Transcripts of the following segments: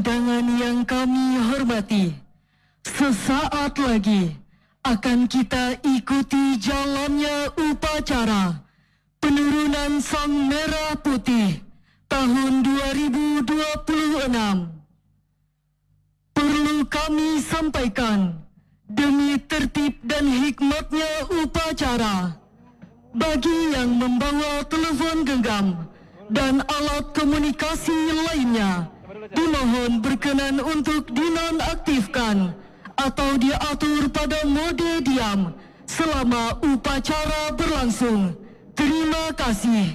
undangan yang kami hormati, sesaat lagi akan kita ikuti jalannya upacara penurunan Sang Merah Putih tahun 2026. Perlu kami sampaikan, demi tertib dan hikmatnya upacara, bagi yang membawa telepon genggam dan alat komunikasi lainnya, dimohon berkenan untuk dinonaktifkan atau diatur pada mode diam selama upacara berlangsung. Terima kasih.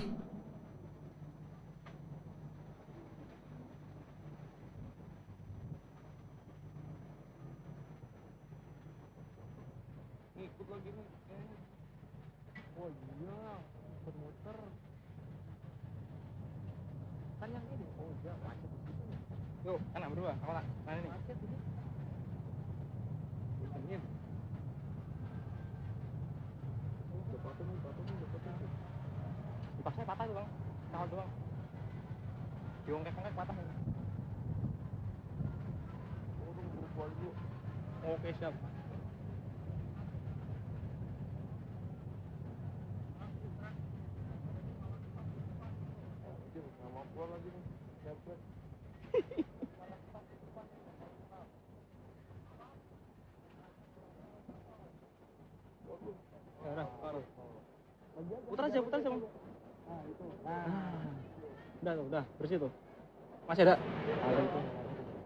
Oh iya, bermuter. Kan yang ini. Oh iya, macet di situ. Yuk, anak berdua, awal mana nih? Macet ini. Ini. Dipaksa patah tuh bang, kawal doang. Diongkek-ongkek patah. Oke siap. Lagi nih, putar aja bang. Nah, itu. Udah bersih tuh. Masih ada.